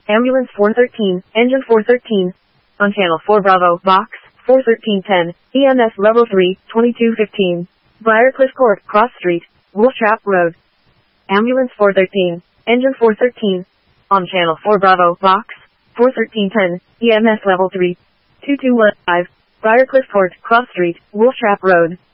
Ambulance 413, Engine 413. On Channel 4 Bravo, Box 41310, EMS Level 3, 2215. Briarcliff Court, Cross Street, Wooltrap Road. Ambulance 413, Engine 413. On Channel 4 Bravo, Box 41310, EMS Level 3, 2215. Briarcliff Court, Cross Street, Wooltrap Road.